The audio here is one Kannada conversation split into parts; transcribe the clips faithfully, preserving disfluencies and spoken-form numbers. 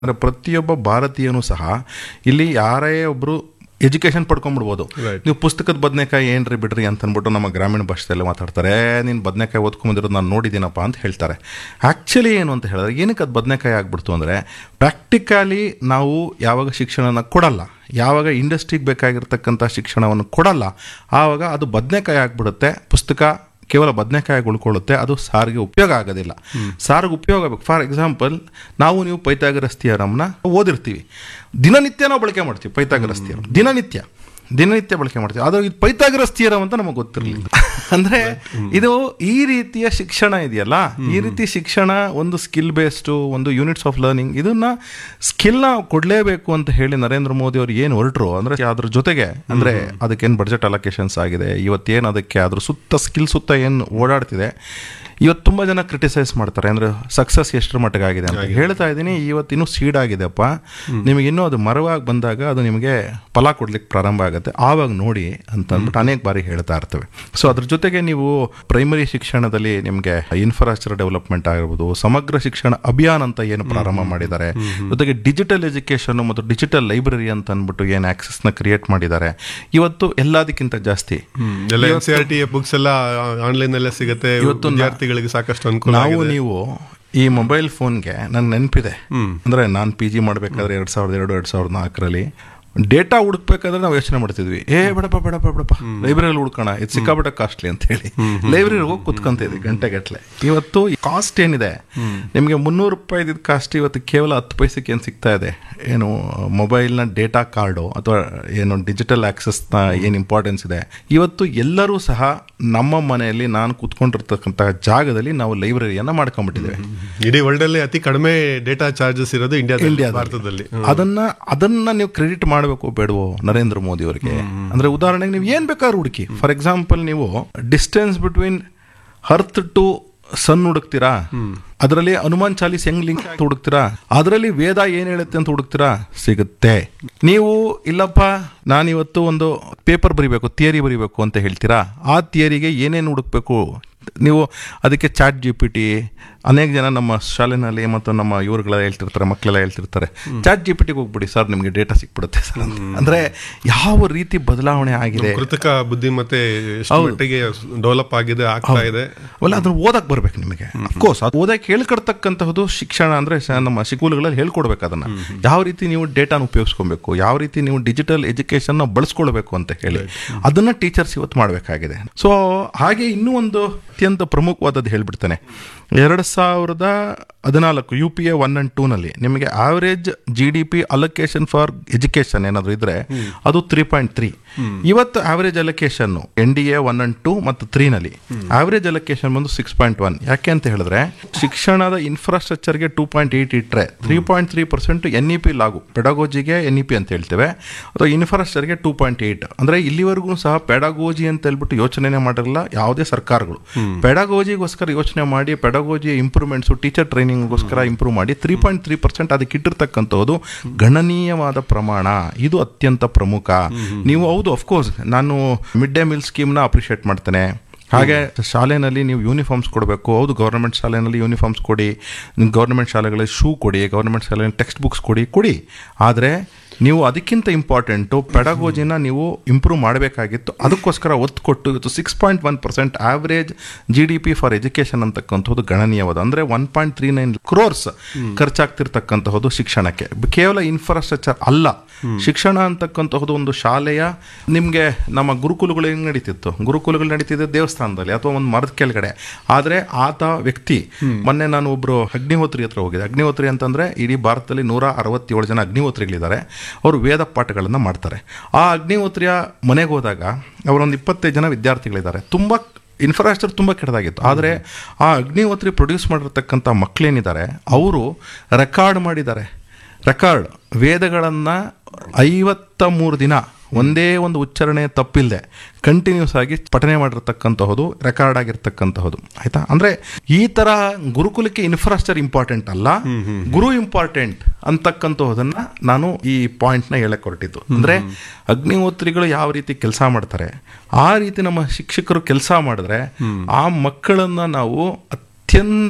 ಅಂದರೆ ಪ್ರತಿಯೊಬ್ಬ ಭಾರತೀಯನೂ ಸಹ ಇಲ್ಲಿ ಯಾರೇ ಒಬ್ಬರು ಎಜುಕೇಷನ್ ಪಡ್ಕೊಂಡ್ಬಿಡ್ಬೋದು. ನೀವು ಪುಸ್ತಕದ ಬದನೆಕಾಯಿ ಏನ್ರಿ ಬಿಡ್ರಿ ಅಂತ ಅಂದ್ಬಿಟ್ಟು ನಮ್ಮ ಗ್ರಾಮೀಣ ಭಾಷೆಯಲ್ಲಿ ಮಾತಾಡ್ತಾರೆ. ನೀನು ಬದನೆಕಾಯಿ ಓದ್ಕೊಂಬಂದಿರೋದು ನಾನು ನೋಡಿದ್ದೀನಪ್ಪ ಅಂತ ಹೇಳ್ತಾರೆ. ಆ್ಯಕ್ಚುಲಿ ಏನು ಅಂತ ಹೇಳಿದ್ರೆ ಏನಕ್ಕೆ ಅದು ಬದನೆಕಾಯಿ ಆಗ್ಬಿಡ್ತು ಅಂದರೆ ಪ್ರಾಕ್ಟಿಕಲಿ ನಾವು ಯಾವಾಗ ಶಿಕ್ಷಣನ ಕೊಡಲ್ಲ, ಯಾವಾಗ ಇಂಡಸ್ಟ್ರಿಗೆ ಬೇಕಾಗಿರ್ತಕ್ಕಂಥ ಶಿಕ್ಷಣವನ್ನು ಕೊಡಲ್ಲ, ಆವಾಗ ಅದು ಬದನೆಕಾಯಿ ಆಗಿಬಿಡುತ್ತೆ. ಪುಸ್ತಕ ಕೇವಲ ಬದನೆಕಾಯಿ ಉಳ್ಕೊಳ್ಳುತ್ತೆ, ಅದು ಸಾರಿಗೆ ಉಪಯೋಗ ಆಗೋದಿಲ್ಲ. ಸಾರಿಗೆ ಉಪಯೋಗ ಆಗಬೇಕು. ಫಾರ್ ಎಕ್ಸಾಂಪಲ್, ನಾವು ನೀವು ಪೈಥಾಗರಸ್ ಥಿಯರಮ್ನ ಓದಿರ್ತೀವಿ, ದಿನನಿತ್ಯ ನಾವು ಬಳಕೆ ಮಾಡ್ತೀವಿ. ಪೈಥಾಗರಸ್ ಥಿಯರಮ್ ದಿನನಿತ್ಯ ದಿನನಿತ್ಯ ಬಳಕೆ ಮಾಡ್ತೀವಿ. ಆದರೆ ಇದು ಪೈಥಾಗರಸ್ ಥಿಯರಮ್ ಅಂತ ನಮಗೆ ಗೊತ್ತಿರಲಿಲ್ಲ. ಅಂದರೆ ಇದು ಈ ರೀತಿಯ ಶಿಕ್ಷಣ ಇದೆಯಲ್ಲ, ಈ ರೀತಿ ಶಿಕ್ಷಣ ಒಂದು ಸ್ಕಿಲ್ ಬೇಸ್ಡು, ಒಂದು ಯೂನಿಟ್ಸ್ ಆಫ್ ಲರ್ನಿಂಗ್, ಇದನ್ನ ಸ್ಕಿಲ್ನ ಕೊಡಲೇಬೇಕು ಅಂತ ಹೇಳಿ ನರೇಂದ್ರ ಮೋದಿ ಅವರು ಏನು ಹೊರಟರು ಅಂದರೆ ಅದ್ರ ಜೊತೆಗೆ ಅಂದರೆ ಅದಕ್ಕೇನು ಬಡ್ಜೆಟ್ ಅಲೋಕೇಶನ್ಸ್ ಆಗಿದೆ, ಇವತ್ತೇನು ಅದಕ್ಕೆ ಅದ್ರ ಸುತ್ತ ಸ್ಕಿಲ್ ಸುತ್ತ ಏನು ಓಡಾಡ್ತಿದೆ, ಇವತ್ತು ತುಂಬ ಜನ ಕ್ರಿಟಿಸೈಸ್ ಮಾಡ್ತಾರೆ. ಅಂದರೆ ಸಕ್ಸಸ್ ಎಷ್ಟರ ಮಟ್ಟಿಗೆ ಆಗಿದೆ ಅಂತ ಹೇಳ್ತಾ ಇದ್ದೀನಿ. ಇವತ್ತಿನ್ನೂ ಸೀಡ್ ಆಗಿದೆಪ್ಪ, ನಿಮಗೆ ಇನ್ನೂ ಅದು ಮರವಾಗಿ ಬಂದಾಗ ಅದು ನಿಮಗೆ ಫಲ ಕೊಡ್ಲಿಕ್ಕೆ ಪ್ರಾರಂಭ ಆಗುತ್ತೆ, ಆವಾಗ ನೋಡಿ ಅಂತ ಅಂದ್ಬಿಟ್ಟು ಅನೇಕ ಬಾರಿ ಹೇಳ್ತಾ ಇರ್ತೇವೆ. ಸೊ ಅದ್ರ ಜೊತೆಗೆ ನೀವು ಪ್ರೈಮರಿ ಶಿಕ್ಷಣದಲ್ಲಿ ನಿಮಗೆ ಇನ್ಫ್ರಾಸ್ಟ್ರಕ್ಚರ್ ಡೆವಲಪ್ಮೆಂಟ್ ಆಗಿರ್ಬೋದು, ಸಮಗ್ರ ಶಿಕ್ಷಣ ಅಭಿಯಾನ ಅಂತ ಏನು ಪ್ರಾರಂಭ ಮಾಡಿದ್ದಾರೆ, ಜೊತೆಗೆ ಡಿಜಿಟಲ್ ಎಜುಕೇಷನ್ ಮತ್ತು ಡಿಜಿಟಲ್ ಲೈಬ್ರರಿ ಅಂತ ಅಂದ್ಬಿಟ್ಟು ಏನು ಆಕ್ಸೆಸ್ನ ಕ್ರಿಯೇಟ್ ಮಾಡಿದ್ದಾರೆ. ಇವತ್ತು ಎಲ್ಲದಕ್ಕಿಂತ ಜಾಸ್ತಿ ಬುಕ್ಸ್ ಎಲ್ಲ ಆನ್ಲೈನ್ ಅಲ್ಲೇ ಸಿಗುತ್ತೆ. ಇವತ್ತು ಸಾಕಷ್ಟು ಅನುಕೂಲ. ನಾವು ನೀವು ಈ ಮೊಬೈಲ್ ಫೋನ್ಗೆ ನನ್ಗೆ ನೆನಪಿದೆ, ಅಂದರೆ ನಾನು ಪಿ ಜಿ ಮಾಡಬೇಕಾದ್ರೆ ಎರಡು ಸಾವಿರದ ಎರಡು ಎರಡು ಸಾವಿರದ ನಾಲ್ಕರಲ್ಲಿ ಡೇಟಾ ಹುಡುಕ್ಬೇಕಾದ್ರೆ ನಾವು ಯೋಚನೆ ಮಾಡ್ತಿದ್ವಿ, ಏ ಬೇಡಪ್ಪ ಬೇಡಪ್ಪ ಬೇಡಪ್ಪ ಲೈಬ್ರರಿಲಿ ಹುಡ್ಕೋಣ, ಇದು ಸಿಕ್ಕಾಪಟ್ಟೆ ಕಾಸ್ಟ್ಲಿ ಅಂತ ಹೇಳಿ ಲೈಬ್ರರಿ ಹೋಗಿ ಕುತ್ಕೊಂತಿದ್ವಿ ಗಂಟೆಗಟ್ಟಲೆ. ಇವತ್ತು ಕಾಸ್ಟ್ ಏನಿದೆ ನಿಮಗೆ ಮುನ್ನೂರು ರೂಪಾಯಿ ಕಾಸ್ಟ್ ಇವತ್ತು ಕೇವಲ ಹತ್ತು ಪೈಸೆಗೆ ಏನು ಸಿಗ್ತಾ ಇದೆ. ಏನು ಮೊಬೈಲ್ನ ಡೇಟಾ ಕಾರ್ಡು ಅಥವಾ ಏನು ಡಿಜಿಟಲ್ ಆಕ್ಸೆಸ್ನ ಏನು ಇಂಪಾರ್ಟೆನ್ಸ್ ಇದೆ, ಇವತ್ತು ಎಲ್ಲರೂ ಸಹ ನಮ್ಮ ಮನೆಯಲ್ಲಿ ನಾನು ಕೂತ್ಕೊಂಡಿರ್ತಕ್ಕಂಥ ಜಾಗದಲ್ಲಿ ನಾವು ಲೈಬ್ರರಿಯನ್ನು ಮಾಡ್ಕೊಂಡ್ಬಿಟ್ಟಿದ್ದೇವೆ. ಇಡೀ ವರ್ಲ್ಡ್ ಅಲ್ಲಿ ಅತಿ ಕಡಿಮೆ ಡೇಟಾ ಚಾರ್ಜಸ್ ಇರೋದು ಇಂಡಿಯಾ ಇಂಡಿಯಾ ಭಾರತದಲ್ಲಿ. ಅದನ್ನ ಅದನ್ನ ನೀವು ಕ್ರೆಡಿಟ್ ಮಾಡಬೇಕು ಬೇಡವೋ ನರೇಂದ್ರ ಮೋದಿ ಅವರಿಗೆ? ಅಂದ್ರೆ ಉದಾಹರಣೆಗೆ ನೀವು ಏನ್ ಬೇಕಾದ್ರೂ ಹುಡುಕಿ. ಫಾರ್ ಎಕ್ಸಾಂಪಲ್, ನೀವು ಡಿಸ್ಟೆನ್ಸ್ ಬಿಟ್ವೀನ್ ಅರ್ತ್ ಟು ಸನ್ ಹುಡುಕ್ತೀರಾ, ಅದರಲ್ಲಿ ಹನುಮಾನ್ ಚಾಲೀಸ್ ಹೆಂಗ್ ಲಿಂಕ್ ಆಗಿ ಹುಡುಕ್ತೀರಾ, ಅದರಲ್ಲಿ ವೇದ ಏನ್ ಹೇಳುತ್ತೆ ಅಂತ ಹುಡುಕ್ತೀರಾ, ಸಿಗುತ್ತೆ. ನೀವು ಇಲ್ಲಪ್ಪ ನಾನಿವತ್ತು ಒಂದು ಪೇಪರ್ ಬರಿಬೇಕು, ಥಿಯರಿ ಬರಿಬೇಕು ಅಂತ ಹೇಳ್ತೀರಾ, ಆ ಥಿಯರಿಗೆ ಏನೇನು ಹುಡುಕ್ಬೇಕು ನೀವು, ಅದಕ್ಕೆ ಚಾಟ್ ಜಿ ಪಿ ಟಿ, ಅನೇಕ ಜನ ನಮ್ಮ ಶಾಲೆನಲ್ಲಿ ಮತ್ತು ನಮ್ಮ ಇವ್ರುಗಳೆಲ್ಲ ಹೇಳ್ತಿರ್ತಾರೆ, ಮಕ್ಕಳೆಲ್ಲ ಹೇಳ್ತಿರ್ತಾರೆ, ಚಾಟ್ ಜಿ ಪಿ ಟಿಗೆ ಹೋಗ್ಬಿಡಿ ಸರ್ ನಿಮಗೆ ಡೇಟಾ ಸಿಕ್ಬಿಡುತ್ತೆ ಸರ್ ಅಂತ. ಅಂದರೆ ಯಾವ ರೀತಿ ಬದಲಾವಣೆ ಆಗಿದೆ, ಕೃತಕ ಬುದ್ಧಿಮತ್ತೆ ಡೆವಲಪ್ ಆಗಿದೆ, ಆಗ್ತಾ ಇದೆ. ಅಲ್ಲ, ಅದನ್ನ ಓದಕ್ಕೆ ಬರ್ಬೇಕು ನಿಮಗೆ. ಅಫ್ಕೋರ್ಸ್ ಅದು ಓದಕ್ಕೆ ಹೇಳ್ಕೊಡ್ತಕ್ಕಂತಹದ್ದು ಶಿಕ್ಷಣ. ಅಂದರೆ ನಮ್ಮ ಸ್ಕೂಲ್ಗಳಲ್ಲಿ ಹೇಳ್ಕೊಡ್ಬೇಕು ಅದನ್ನು, ಯಾವ ರೀತಿ ನೀವು ಡೇಟಾನ ಉಪಯೋಗಿಸ್ಕೊಬೇಕು, ಯಾವ ರೀತಿ ನೀವು ಡಿಜಿಟಲ್ ಎಜುಕೇಷನ್ನ ಬಳಸ್ಕೊಳ್ಬೇಕು ಅಂತ ಹೇಳಿ ಅದನ್ನು ಟೀಚರ್ಸ್ ಇವತ್ತು ಮಾಡಬೇಕಾಗಿದೆ. ಸೊ ಹಾಗೆ ಇನ್ನೂ ಒಂದು ಅತ್ಯಂತ ಪ್ರಮುಖವಾದದ್ದು ಹೇಳ್ಬಿಡ್ತಾನೆ. ಎರಡು ಸಾವಿರದ ಹದಿನಾಲ್ಕು U P A one and two ನಲ್ಲಿ ನಿಮಗೆ average G D P allocation for education ಏನಾದರೂ ಇದ್ರೆ ಅದು ತ್ರೀ ಪಾಯಿಂಟ್ ತ್ರೀ. ಇವತ್ತು average allocation N D A one and two ಮತ್ತು ತ್ರೀ ನಲ್ಲಿ ಆವರೇಜ್ ಅಲೋಕೇಶನ್ ಬಂದು ಸಿಕ್ಸ್ ಪಾಯಿಂಟ್ ಒನ್. ಯಾಕೆ ಅಂತ ಹೇಳಿದ್ರೆ ಶಿಕ್ಷಣದ ಇನ್ಫ್ರಾಸ್ಟ್ರಕ್ಚರ್ಗೆ ಟೂ ಪಾಯಿಂಟ್ ಏಟ್ ಇಟ್ಟರೆ three point three percent N E P ಲಾಗು, ಪೆಡಗೋಜಿಗೆ N E P ಅಂತ ಹೇಳ್ತೇವೆ, ಅಥವಾ ಇನ್ಫ್ರಾಸ್ಟ್ರಕ್ಚರ್ಗೆ ಟೂ ಪಾಯಿಂಟ್ ಏಟ್. ಅಂದ್ರೆ ಇಲ್ಲಿವರೆಗೂ ಸಹ ಪೆಡಗೋಜಿ ಅಂತ ಹೇಳ್ಬಿಟ್ಟು ಯೋಚನೆ ಮಾಡಿರಲಿಲ್ಲ ಯಾವುದೇ ಸರ್ಕಾರಗಳು. ಪೆಡಗೋಜಿಗೋಸ್ಕರ ಯೋಚನೆ ಮಾಡಿ, ಪೆಡಗೋಜಿ ಇಂಪ್ರೂವ್ಮೆಂಟ್ಸು, ಟೀಚರ್ ಟ್ರೈನಿಂಗ್ಗೋಸ್ಕರ ಇಂಪ್ರೂವ್ ಮಾಡಿ ತ್ರೀ ಪಾಯಿಂಟ್ ತ್ರೀ ಪರ್ಸೆಂಟ್ ಅದಕ್ಕೆ ಇಟ್ಟಿರ್ತಕ್ಕಂಥದ್ದು ಗಣನೀಯವಾದ ಪ್ರಮಾಣ. ಇದು ಅತ್ಯಂತ ಪ್ರಮುಖ. ನೀವು ಹೌದು, ಅಫ್ಕೋರ್ಸ್ ನಾನು ಮಿಡ್ ಡೇ ಮೀಲ್ ಸ್ಕೀಮ್ನ ಅಪ್ರಿಷಿಯೇಟ್ ಮಾಡ್ತೇನೆ. ಹಾಗೆ ಶಾಲೆಯಲ್ಲಿ ನೀವು ಯೂನಿಫಾರ್ಮ್ಸ್ ಕೊಡಬೇಕು. ಹೌದು, ಗೌರ್ಮೆಂಟ್ ಶಾಲೆಯಲ್ಲಿ ಯೂನಿಫಾರ್ಮ್ಸ್ ಕೊಡಿ, ಗೌರ್ಮೆಂಟ್ ಶಾಲೆಗಳಲ್ಲಿ ಶೂ ಕೊಡಿ, ಗೌರ್ಮೆಂಟ್ ಶಾಲೆಯಲ್ಲಿ ಟೆಕ್ಸ್ಟ್ ಬುಕ್ಸ್ ಕೊಡಿ ಕೊಡಿ ಆದರೆ ನೀವು ಅದಕ್ಕಿಂತ ಇಂಪಾರ್ಟೆಂಟು ಪೆಡಗೋಜಿನ ನೀವು ಇಂಪ್ರೂವ್ ಮಾಡಬೇಕಾಗಿತ್ತು. ಅದಕ್ಕೋಸ್ಕರ ಒತ್ತು ಕೊಟ್ಟು ಇವತ್ತು six point one percent average G D P for education ಅಂತಕ್ಕಂಥದ್ದು ಗಣನೀಯವಾದ, ಅಂದರೆ one point three nine crores ಖರ್ಚಾಗ್ತಿರ್ತಕ್ಕಂತಹದ್ದು ಶಿಕ್ಷಣಕ್ಕೆ. ಕೇವಲ ಇನ್ಫ್ರಾಸ್ಟ್ರಕ್ಚರ್ ಅಲ್ಲ, ಶಿಕ್ಷಣ ಅಂತಕ್ಕಂತಹದ್ದು ಒಂದು ಶಾಲೆಯ ನಿಮಗೆ ನಮ್ಮ ಗುರುಕುಲಗಳು ಹೆಂಗೆ ನಡೀತಿತ್ತು, ಗುರುಕುಲಗಳು ನಡೀತಿದ್ದೆ ದೇವಸ್ಥಾನದಲ್ಲಿ ಅಥವಾ ಒಂದು ಮರದ ಕೆಳಗಡೆ. ಆದರೆ ಆತ ವ್ಯಕ್ತಿ, ಮೊನ್ನೆ ನಾನು ಒಬ್ಬರು ಅಗ್ನಿಹೋತ್ರಿ ಹತ್ರ ಹೋಗಿದ್ದೆ. ಅಗ್ನಿಹೋತ್ರಿ ಅಂತಂದರೆ ಇಡೀ ಭಾರತದಲ್ಲಿ ನೂರ ಅರವತ್ತೇಳು ಜನ ಅಗ್ನಿಹೋತ್ರಿಗಳಿದ್ದಾರೆ. ಅವರು ವೇದ ಪಾಠಗಳನ್ನು ಮಾಡ್ತಾರೆ. ಆ ಅಗ್ನಿಹೋತ್ರಿಯ ಮನೆಗೆ ಹೋದಾಗ ಅವರೊಂದು ಇಪ್ಪತ್ತೈದು ಜನ ವಿದ್ಯಾರ್ಥಿಗಳಿದ್ದಾರೆ. ತುಂಬ ಇನ್ಫ್ರಾಸ್ಟ್ರಕ್ಚರ್ ತುಂಬ ಕೆಟ್ಟದಾಗಿತ್ತು. ಆದರೆ ಆ ಅಗ್ನಿಹೋತ್ರಿ ಪ್ರೊಡ್ಯೂಸ್ ಮಾಡಿರ್ತಕ್ಕಂಥ ಮಕ್ಕಳೇನಿದ್ದಾರೆ ಅವರು ರೆಕಾರ್ಡ್ ಮಾಡಿದ್ದಾರೆ. ರೆಕಾರ್ಡ್ ವೇದಗಳನ್ನು ಐವತ್ತ ಮೂರು ದಿನ ಒಂದೇ ಒಂದು ಉಚ್ಚಾರಣೆ ತಪ್ಪಿಲ್ಲದೆ ಕಂಟಿನ್ಯೂಸ್ ಆಗಿ ಪಠನೆ ಮಾಡಿರ್ತಕ್ಕಂತಹದ್ದು ರೆಕಾರ್ಡ್ ಆಗಿರ್ತಕ್ಕಂತಹದ್ದು. ಆಯ್ತಾ? ಅಂದ್ರೆ ಈ ತರ ಗುರುಕುಲಕ್ಕೆ ಇನ್ಫ್ರಾಸ್ಟ್ರಕ್ಚರ್ ಇಂಪಾರ್ಟೆಂಟ್ ಅಲ್ಲ, ಗುರು ಇಂಪಾರ್ಟೆಂಟ್ ಅಂತಕ್ಕಂತಹದನ್ನ ನಾನು ಈ ಪಾಯಿಂಟ್ ನ ಹೇಳಕ್ ಹೊರಟಿದ್ದು. ಅಂದ್ರೆ ಅಗ್ನಿಹೋತ್ರಿಗಳು ಯಾವ ರೀತಿ ಕೆಲಸ ಮಾಡ್ತಾರೆ ಆ ರೀತಿ ನಮ್ಮ ಶಿಕ್ಷಕರು ಕೆಲಸ ಮಾಡಿದ್ರೆ ಆ ಮಕ್ಕಳನ್ನ ನಾವು ಅತ್ಯಂತ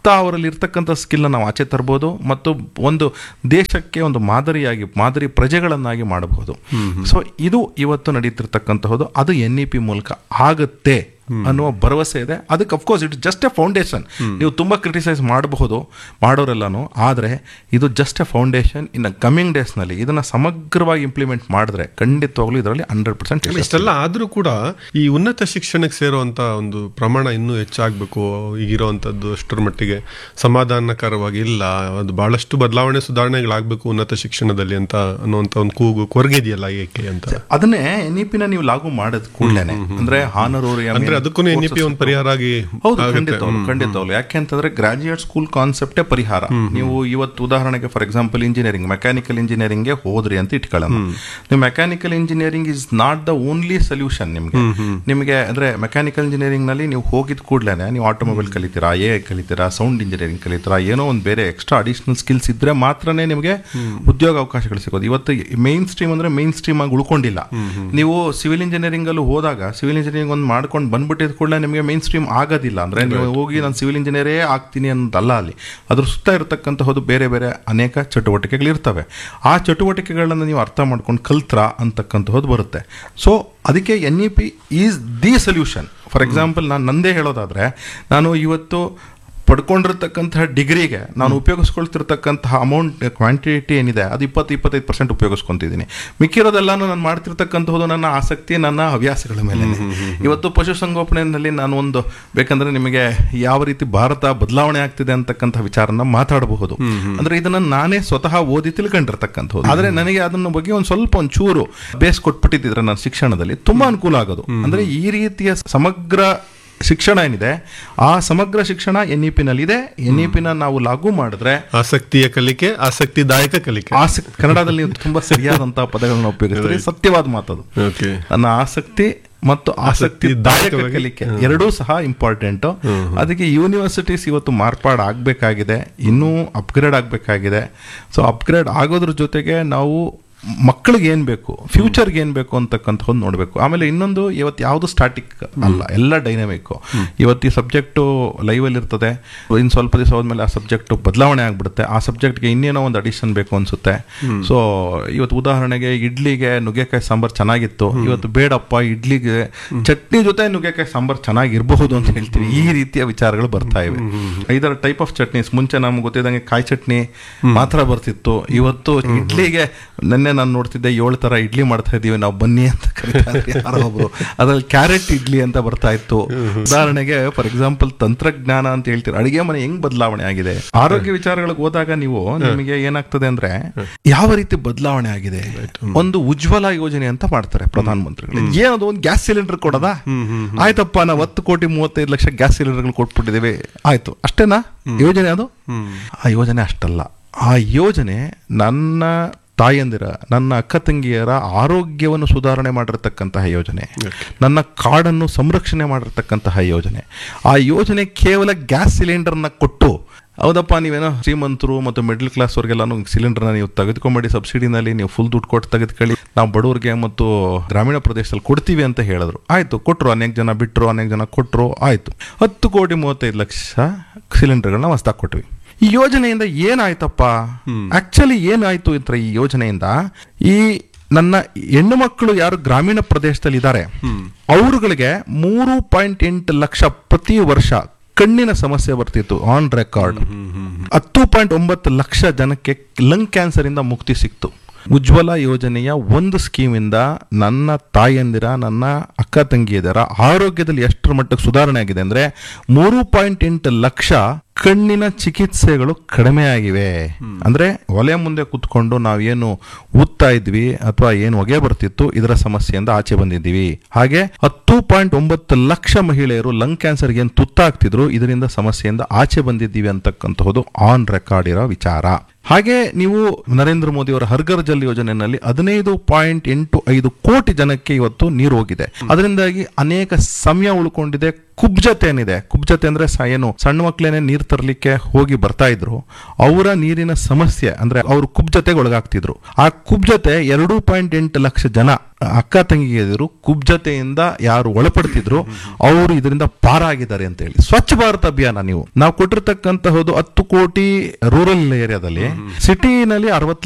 ಅವರಲ್ಲಿ ಇರ್ತಕ್ಕಂಥ ಸ್ಕಿಲ್ನ ನಾವು ಆಚೆ ತರ್ಬೋದು ಮತ್ತು ಒಂದು ದೇಶಕ್ಕೆ ಒಂದು ಮಾದರಿಯಾಗಿ ಮಾದರಿ ಪ್ರಜೆಗಳನ್ನಾಗಿ ಮಾಡಬಹುದು. ಸೊ ಇದು ಇವತ್ತು ನಡೀತಿರ್ತಕ್ಕಂತಹದ್ದು. ಅದು ಎನ್ ಇ ಪಿ ಮೂಲಕ ಆಗುತ್ತೆ ಅನ್ನುವ ಭರವಸೆ ಇದೆ. ಅದಕ್ಕೆ of course it just A foundation. ನೀವು ತುಂಬ ಕ್ರಿಟಿಸೈಸ್ ಮಾಡಬಹುದು ಮಾಡೋರೆಲ್ಲನೂ, ಆದರೆ ಇದು ಜಸ್ಟ್ ಎ ಫೌಂಡೇಶನ್. ಇನ್ನು ಕಮಿಂಗ್ ಡೇಸ್ನಲ್ಲಿ ಇದನ್ನ ಸಮಗ್ರವಾಗಿ ಇಂಪ್ಲಿಮೆಂಟ್ ಮಾಡಿದ್ರೆ ಖಂಡಿತವಾಗ್ಲೂ ಇದರಲ್ಲಿ ಹಂಡ್ರೆಡ್ ಪರ್ಸೆಂಟ್. ಇಷ್ಟೆಲ್ಲ ಆದ್ರೂ ಕೂಡ ಈ ಉನ್ನತ ಶಿಕ್ಷಣಕ್ಕೆ ಸೇರುವಂತ ಒಂದು ಪ್ರಮಾಣ ಇನ್ನೂ ಹೆಚ್ಚಾಗಬೇಕು. ಈಗಿರುವಂತದ್ದು ಅಷ್ಟರ ಮಟ್ಟಿಗೆ ಸಮಾಧಾನಕರವಾಗಿ ಇಲ್ಲ. ಅದು ಬಹಳಷ್ಟು ಬದಲಾವಣೆ ಸುಧಾರಣೆಗಳಾಗಬೇಕು ಉನ್ನತ ಶಿಕ್ಷಣದಲ್ಲಿ ಅಂತ ಅನ್ನುವಂತ ಒಂದು ಕೂಗು ಕೊರಗಿದೆಯಲ್ಲ ಏಕೆ ಅಂತ. ಅದನ್ನೇ ಎನ್ ಇ ಪಿನ ನೀವು ಲಾಗು ಮಾಡಿದ ಕೂಡಲೇ ಅಂದ್ರೆ ಹಾನರೂರಿ ಅದಕ್ಕೂ ಎನ್ ಇ ಪಿ ಒಂದು ಪರಿಹಾರ ಆಗಿ. ಹೌದು, ಖಂಡಿತವಾಗ್ಲು ಖಂಡಿತವಾಗ್ಲು ಯಾಕೆಂತಂದ್ರೆ ಗ್ರಾಜುಯೇಟ್ ಸ್ಕೂಲ್ ಕಾನ್ಸೆಪ್ಟೇ ಪರಿಹಾರ. ನೀವು ಇವತ್ತು ಉದಾಹರಣೆಗೆ ಫಾರ್ ಎಕ್ಸಾಂಪಲ್ ಇಂಜಿನಿಯರಿಂಗ್, ಮೆಕ್ಯಾನಿಕಲ್ ಇಂಜಿನಿಯರಿಂಗ್ಗೆ ಹೋದ್ರಿ ಅಂತ ಇಟ್ಕೊಳ್ಳೋಣ. ನೀವು mechanical engineering is not the only solution. ನಿಮ್ಗೆ ನಿಮಗೆ ಅಂದ್ರೆ ಮೆಕ್ಯಾನಿಕಲ್ ಇಂಜಿನಿಯರಿಂಗ್ ನಲ್ಲಿ ನೀವು ಹೋಗಿದ ಕೂಡಲೇ ನೀವು automobile ಕಲಿತೀರಾ, A I ಕಲಿತೀರಾ, sound engineering ಕಲಿತೀರಾ, ಏನೋ ಒಂದು ಬೇರೆ ಎಕ್ಸ್ಟ್ರಾ ಅಡಿಷನಲ್ ಸ್ಕಿಲ್ಸ್ ಇದ್ರೆ ಮಾತ್ರನೇ ನಿಮಗೆ ಉದ್ಯೋಗ ಅವಕಾಶಗಳು ಸಿಗೋದು. ಇವತ್ತು ಮೇನ್ ಸ್ಟ್ರೀಮ್ ಅಂದ್ರೆ ಮೇನ್ ಸ್ಟ್ರೀಮ್ ಆಗಿ ಉಳ್ಕೊಂಡಿಲ್ಲ. ನೀವು ಸಿವಿಲ್ ಇಂಜಿನಿಯರಿಂಗ್ ಅಲ್ಲೂ ಹೋದಾಗ ಸಿವಿಲ್ ಇಂಜಿನಿಯರಿಂಗ್ ಒಂದು ಮಾಡ್ಕೊಂಡು ಬಂದ್ಬಿಟ್ಟಿದ ಕೂಡಲೇ ನಿಮಗೆ ಮೇನ್ ಸ್ಟ್ರೀಮ್ ಆಗೋದಿಲ್ಲ. ಅಂದ್ರೆ ನೀವು ಹೋಗಿ ನಾನು ಸಿವಿಲ್ ಇಂಜಿನಿಯರೇ ಆಗ್ತೀನಿ ಅಂತಲ್ಲ, ಅಲ್ಲಿ ಅದ್ರ ಸುತ್ತ ಇರತಕ್ಕಂತಹದ್ದು ಬೇರೆ ಬೇರೆ ಅನೇಕ ಚಟುವಟಿಕೆಗಳಿರ್ತವೆ. ಆ ಚಟುವಟಿಕೆಗಳನ್ನ ನೀವು ಅರ್ಥ ಮಾಡ್ಕೊಂಡು ಕಲ್ತ್ರ ಅಂತಕ್ಕಂತಹದ್ದು ಬರುತ್ತೆ. ಸೊ ಅದಕ್ಕೆ N E P is the solution. For example ನಾನು ನಂದೇ ಹೇಳೋದಾದ್ರೆ, ನಾನು ಇವತ್ತು ಪಡ್ಕೊಂಡಿರ್ತಕ್ಕಂತಹ ಡಿಗ್ರಿಗೆ ನಾನು ಉಪಯೋಗಿಸ್ಕೊಳ್ತಿರ್ತಕ್ಕಂತಹ ಅಮೌಂಟ್ ಕ್ವಾಂಟಿಟಿ ಏನಿದೆ ಅದು ಇಪ್ಪತ್ತು ಇಪ್ಪತ್ತೈದು ಪರ್ಸೆಂಟ್ ಉಪಯೋಗಿಸ್ಕೊತಿದ್ದೀನಿ. ಮಿಕ್ಕಿರೋದೆಲ್ಲಾನು ನಾನು ಮಾಡ್ತಿರ್ತಕ್ಕಂಥದ್ದು ನನ್ನ ಆಸಕ್ತಿ, ನನ್ನ ಹವ್ಯಾಸಗಳ ಮೇಲೆ. ಇವತ್ತು ಪಶುಸಂಗೋಪನೆಯಲ್ಲಿ ನಾನು ಒಂದು ಬೇಕಂದ್ರೆ ನಿಮಗೆ ಯಾವ ರೀತಿ ಭಾರತ ಬದಲಾವಣೆ ಆಗ್ತಿದೆ ಅಂತಕ್ಕಂಥ ವಿಚಾರನ ಮಾತಾಡಬಹುದು. ಅಂದ್ರೆ ಇದನ್ನ ನಾನೇ ಸ್ವತಃ ಓದಿ ತಿಳ್ಕೊಂಡಿರ್ತಕ್ಕಂಥದ್ದು. ಆದ್ರೆ ನನಗೆ ಅದನ್ನ ಬಗ್ಗೆ ಒಂದು ಸ್ವಲ್ಪ ಒಂದು ಚೂರು ಬೇಸ್ ಕೊಟ್ಬಿಟ್ಟಿದ್ರೆ ನನ್ನ ಶಿಕ್ಷಣದಲ್ಲಿ ತುಂಬಾ ಅನುಕೂಲ ಆಗೋದು. ಅಂದ್ರೆ ಈ ರೀತಿಯ ಸಮಗ್ರ ಶಿಕ್ಷಣ ಏನಿದೆ ಆ ಸಮಗ್ರ ಶಿಕ್ಷಣ ಎನ್ ಇ ಪಿ ನಲ್ಲಿ ಇದೆ. ಎನ್ ಇ ಪಿನ ನಾವು ಲಾಗು ಮಾಡಿದ್ರೆ ಆಸಕ್ತಿಯ ಕಲಿಕೆ, ಆಸಕ್ತಿದಾಯಕ ಕಲಿಕೆ. ಆಸಕ್ತಿ ಕನ್ನಡದಲ್ಲಿ ತುಂಬಾ ಸರಿಯಾದಂತಹ ಪದಗಳನ್ನ ಉಪಯೋಗಿಸ್ತಾರೆ. ಸತ್ಯವಾದ ಮಾತದು. ನನ್ನ ಆಸಕ್ತಿ ಮತ್ತು ಆಸಕ್ತಿದಾಯಕ ಕಲಿಕೆ ಎರಡೂ ಸಹ ಇಂಪಾರ್ಟೆಂಟ್. ಅದಕ್ಕೆ ಯೂನಿವರ್ಸಿಟೀಸ್ ಇವತ್ತು ಮಾರ್ಪಾಡು ಆಗ್ಬೇಕಾಗಿದೆ, ಇನ್ನೂ ಅಪ್ಗ್ರೇಡ್ ಆಗ್ಬೇಕಾಗಿದೆ. ಸೊ ಅಪ್ಗ್ರೇಡ್ ಆಗೋದ್ರ ಜೊತೆಗೆ ನಾವು ಮಕ್ಕಳಿಗೆ ಏನ್ ಬೇಕು, ಫ್ಯೂಚರ್ಗೆ ಏನ್ ಬೇಕು ಅಂತಕ್ಕಂಥದ್ದು ನೋಡ್ಬೇಕು. ಆಮೇಲೆ ಇನ್ನೊಂದು, ಇವತ್ತು ಯಾವುದು ಸ್ಟಾಟಿಕ್ ಅಲ್ಲ, ಎಲ್ಲ ಡೈನಾಮಿಕ್. ಇವತ್ತು ಈ ಸಬ್ಜೆಕ್ಟು ಲೈವ್ ಅಲ್ಲಿ ಇರ್ತದೆ, ಇನ್ನು ಸ್ವಲ್ಪ ದಿವಸ ಹೋದ್ಮೇಲೆ ಆ ಸಬ್ಜೆಕ್ಟ್ ಬದಲಾವಣೆ ಆಗ್ಬಿಡುತ್ತೆ. ಆ ಸಬ್ಜೆಕ್ಟ್ಗೆ ಇನ್ನೇನೋ ಒಂದು ಅಡಿಷನ್ ಬೇಕು ಅನ್ಸುತ್ತೆ. ಸೊ ಇವತ್ತು ಉದಾಹರಣೆಗೆ ಇಡ್ಲಿಗೆ ನುಗ್ಗೆಕಾಯಿ ಸಾಂಬಾರ್ ಚೆನ್ನಾಗಿತ್ತು, ಇವತ್ತು ಬೇಡಪ್ಪ ಇಡ್ಲಿಗೆ ಚಟ್ನಿ ಜೊತೆ ನುಗ್ಗೆಕಾಯಿ ಸಾಂಬಾರ್ ಚೆನ್ನಾಗಿರಬಹುದು ಅಂತ ಹೇಳ್ತೀವಿ. ಈ ರೀತಿಯ ವಿಚಾರಗಳು ಬರ್ತಾ ಇವೆ. ಇದರ ಟೈಪ್ ಆಫ್ ಚಟ್ನೀಸ್ ಮುಂಚೆ ನಮ್ಗೆ ಗೊತ್ತಿದ್ದಂಗೆ ಕಾಯಿ ಚಟ್ನಿ ಮಾತ್ರ ಬರ್ತಿತ್ತು. ಇವತ್ತು ಇಡ್ಲಿಗೆ ನೆನ್ನೆ ನಾನು ನೋಡ್ತಿದ್ದೆ ಏಳು ತರ ಇಡ್ಲಿ ಮಾಡ್ತಾ ಇದೀವಿ ನಾವು, ಬನ್ನಿ ಅಂತ ಕರೀತಾರೆ ಯಾರೋ ಒಬ್ರು. ಅದ್ರಲ್ಲಿ ಕ್ಯಾರೆಟ್ ಇಡ್ಲಿ ಅಂತ ಬರ್ತಾ ಇತ್ತು. ಉದಾಹರಣೆಗೆ ಫಾರ್ ಎಕ್ಸಾಂಪಲ್ ತಂತ್ರಜ್ಞಾನ ಅಂತ ಹೇಳ್ತೀರ, ಅಡಿಗೆ ಮನೆ ಹೆಂಗ್ ಬದಲಾವಣೆ ಆಗಿದೆ. ಆರೋಗ್ಯ ವಿಚಾರಗಳಿಗೆ ಹೋದಾಗ ನೀವು ನಿಮಗೆ ಏನಾಗ್ತದೆ ಅಂದ್ರೆ ಯಾವ ರೀತಿ ಬದಲಾವಣೆ ಆಗಿದೆ. ಒಂದು ಉಜ್ವಲ ಯೋಜನೆ ಅಂತ ಮಾಡ್ತಾರೆ ಪ್ರಧಾನ ಮಂತ್ರಿಗಳು. ಏನದು, ಒಂದು ಗ್ಯಾಸ್ ಸಿಲಿಂಡರ್ ಕೊಡೋದಾ? ಆಯ್ತಪ್ಪ, ನಾವು ಹತ್ತು ಕೋಟಿ ಮೂವತ್ತೈದು ಲಕ್ಷ ಗ್ಯಾಸ್ ಸಿಲಿಂಡರ್ಗಳು ಕೊಟ್ಬಿಟ್ಟಿದ್ದೇವೆ, ಆಯ್ತು ಅಷ್ಟೇನಾ ಯೋಜನೆ? ಅದು ಆ ಯೋಜನೆ ಅಷ್ಟಲ್ಲ. ಆ ಯೋಜನೆ ನನ್ನ ತಾಯಂದಿರ, ನನ್ನ ಅಕ್ಕ ತಂಗಿಯರ ಆರೋಗ್ಯವನ್ನು ಸುಧಾರಣೆ ಮಾಡಿರ್ತಕ್ಕಂತಹ ಯೋಜನೆ, ನನ್ನ ಕಾಡನ್ನು ಸಂರಕ್ಷಣೆ ಮಾಡಿರ್ತಕ್ಕಂತಹ ಯೋಜನೆ. ಆ ಯೋಜನೆ ಕೇವಲ ಗ್ಯಾಸ್ ಸಿಲಿಂಡರ್ನ ಕೊಟ್ಟು, ಹೌದಪ್ಪ ನೀವೇನೋ ಶ್ರೀಮಂತರು ಮತ್ತು ಮಿಡ್ಲ್ ಕ್ಲಾಸ್ ಅವ್ರಿಗೆಲ್ಲಾನು ಸಿಲಿಂಡರ್ನ ನೀವು ತೆಗೆದುಕೊಂಬೇಡಿ, ಸಬ್ಸಿಡಿನಲ್ಲಿ ನೀವು ಫುಲ್ ದುಡ್ಡು ಕೊಟ್ಟು ತೆಗೆದುಕೊಳ್ಳಿ, ನಾವು ಬಡವರಿಗೆ ಮತ್ತು ಗ್ರಾಮೀಣ ಪ್ರದೇಶದಲ್ಲಿ ಕೊಡ್ತೀವಿ ಅಂತ ಹೇಳಿದ್ರು. ಆಯ್ತು, ಕೊಟ್ಟರು. ಅನೇಕ ಜನ ಬಿಟ್ಟರು, ಅನೇಕ ಜನ ಕೊಟ್ಟರು. ಆಯ್ತು, ಹತ್ತು ಕೋಟಿ ಮೂವತ್ತೈದು ಲಕ್ಷ ಸಿಲಿಂಡರ್ಗಳನ್ನ ಹೊಸದಾಗಿ ಕೊಟ್ವಿ. ಈ ಯೋಜನೆಯಿಂದ ಏನಾಯ್ತಪ್ಪ, ಆಕ್ಚುಲಿ ಏನಾಯ್ತು ಅಂತ ಈ ಯೋಜನೆಯಿಂದ ಈ ನನ್ನ ಹೆಣ್ಣು ಮಕ್ಕಳು ಯಾರು ಗ್ರಾಮೀಣ ಪ್ರದೇಶದಲ್ಲಿ ಇದ್ದಾರೆ ಅವರುಗಳಿಗೆ ಮೂರು ಪಾಯಿಂಟ್ ಎಂಟು ಲಕ್ಷ ಪ್ರತಿ ವರ್ಷ ಕಣ್ಣಿನ ಸಮಸ್ಯೆ ಬರ್ತಿತ್ತು ಆನ್ ರೆಕಾರ್ಡ್. ಹತ್ತು ಪಾಯಿಂಟ್ ಒಂಬತ್ತು ಲಕ್ಷ ಜನಕ್ಕೆ ಲಂಗ್ ಕ್ಯಾನ್ಸರ್ ಇಂದ ಮುಕ್ತಿ ಸಿಕ್ತು. ಉಜ್ವಲ ಯೋಜನೆಯ ಒಂದು ಸ್ಕೀಮಿಂದ ನನ್ನ ತಾಯಂದಿರ, ನನ್ನ ಅಕ್ಕ ತಂಗಿಯದರ ಆರೋಗ್ಯದಲ್ಲಿ ಎಷ್ಟರ ಮಟ್ಟಕ್ಕೆ ಸುಧಾರಣೆ ಆಗಿದೆ ಅಂದ್ರೆ ಮೂರು ಪಾಯಿಂಟ್ ಎಂಟು ಲಕ್ಷ ಕಣ್ಣಿನ ಚಿಕಿತ್ಸೆಗಳು ಕಡಿಮೆ ಆಗಿವೆ. ಅಂದ್ರೆ ಒಲೆ ಮುಂದೆ ಕುತ್ಕೊಂಡು ನಾವೇನು ಊದ್ತಾ ಇದ್ವಿ ಅಥವಾ ಏನು ಹೊಗೆ ಬರ್ತಿತ್ತು ಇದರ ಸಮಸ್ಯೆಯಿಂದ ಆಚೆ ಬಂದಿದ್ದೀವಿ. ಹಾಗೆ ಹತ್ತು ಪಾಯಿಂಟ್ ಒಂಬತ್ತು ಲಕ್ಷ ಮಹಿಳೆಯರು ಲಂಗ್ ಕ್ಯಾನ್ಸರ್ಗೆ ಏನು ತುತ್ತಾಗ್ತಿದ್ರು, ಇದರಿಂದ ಸಮಸ್ಯೆಯಿಂದ ಆಚೆ ಬಂದಿದ್ದೀವಿ ಅಂತಕ್ಕಂತಹದ್ದು ಆನ್ ರೆಕಾರ್ಡ್ ಇರೋ ವಿಚಾರ. ಹಾಗೆ ನೀವು ನರೇಂದ್ರ ಮೋದಿ ಅವರ ಹರ್ಘರ್ ಜಲ್ ಯೋಜನೆಯಲ್ಲಿ ಹದಿನೈದು ಪಾಯಿಂಟ್ ಎಂಟು ಐದು ಕೋಟಿ ಜನಕ್ಕೆ ಇವತ್ತು ನೀರು ಹೋಗಿದೆ. ಅದರಿಂದಾಗಿ ಅನೇಕ ಸಮಯ ಉಳ್ಕೊಂಡಿದೆ, ಕುಬ್ಜತೆ ಏನಿದೆ, ಕುಬ್ಜತೆ ಅಂದ್ರೆ ಸ- ಏನು ಸಣ್ಣ ಮಕ್ಳೇನೆ ನೀರ್ ತರ್ಲಿಕ್ಕೆ ಹೋಗಿ ಬರ್ತಾ ಇದ್ರು, ಅವರ ನೀರಿನ ಸಮಸ್ಯೆ ಅಂದ್ರೆ ಅವರು ಕುಬ್ಜತೆಗೆ ಒಳಗಾಗ್ತಿದ್ರು. ಆ ಕುಬ್ಜತೆ ಎರಡು ಪಾಯಿಂಟ್ ಎಂಟು ಲಕ್ಷ ಜನ ಅಕ್ಕ ತಂಗಿಯರು ಕುಬ್ಜತೆಯಿಂದ ಯಾರು ಒಳಪಡ್ತಿದ್ರು ಅವರು ಇದರಿಂದ ಪಾರಾಗಿದ್ದಾರೆ ಅಂತ ಹೇಳಿ. ಸ್ವಚ್ಛ ಭಾರತ್ ಅಭಿಯಾನ ನೀವು ನಾವು ಕೊಟ್ಟಿರ್ತಕ್ಕಂತಹದ್ದು ಹತ್ತು ಕೋಟಿ ರೂರಲ್ ಏರಿಯಾದಲ್ಲಿ, ಸಿಟಿನಲ್ಲಿ ಅರವತ್ತು